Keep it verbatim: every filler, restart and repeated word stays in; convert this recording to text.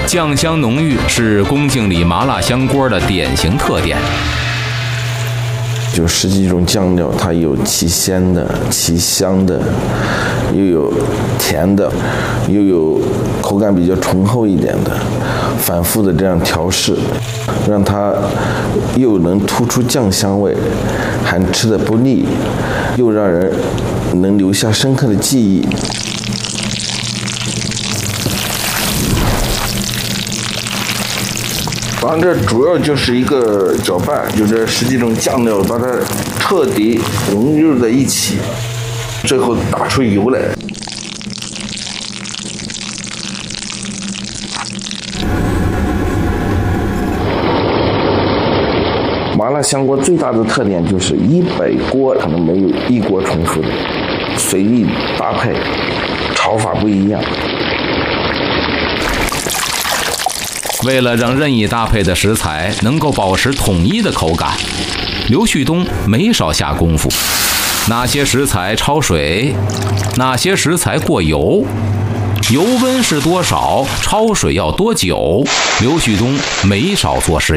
酱香浓郁是宫敬里麻辣香锅的典型特点。 就十几种酱料，它有其鲜的、其香的，又有甜的，又有口感比较醇厚一点的，反复的这样调试，让它又能突出酱香味，还吃得不腻，又让人能留下深刻的记忆。反正这主要就是一个搅拌，就这十几种酱料把它彻底融入在一起，最后打出油来。麻辣香锅最大的特点就是一百锅可能没有一锅重复的，随意搭配，炒法不一样。 为了让任意搭配的食材能够保持统一的口感，刘旭东没少下功夫。哪些食材焯水，哪些食材过油，油温是多少，焯水要多久，刘旭东没少做实验。